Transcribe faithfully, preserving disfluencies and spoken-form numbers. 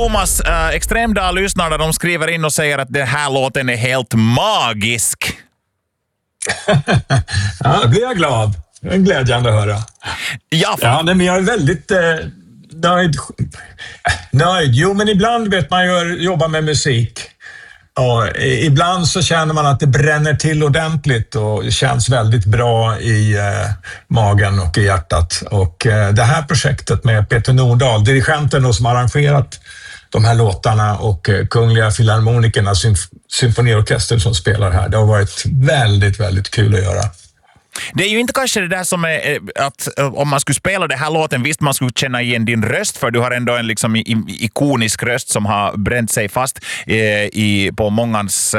Thomas, äh, Extremdag lyssnar där de skriver in och säger att den här låten är helt magisk. Ja, då blir jag glad. Det är glädjande att höra. Ja, ja nej, men jag är väldigt eh, nöjd. Nöjd. Jo, men ibland vet man ju jobba med musik. Och ibland så känner man att det bränner till ordentligt och känns väldigt bra i eh, magen och i hjärtat. Och eh, det här projektet med Peter Nordahl, dirigenten som har arrangerat de här låtarna och eh, Kungliga Filharmonikerna symf- symfoniorkester som spelar här, det har varit väldigt, väldigt kul att göra. Det är ju inte kanske det där som är att om man skulle spela det här låten, visst man skulle känna igen din röst, för du har ändå en liksom ikonisk röst som har bränt sig fast eh, i, på mångas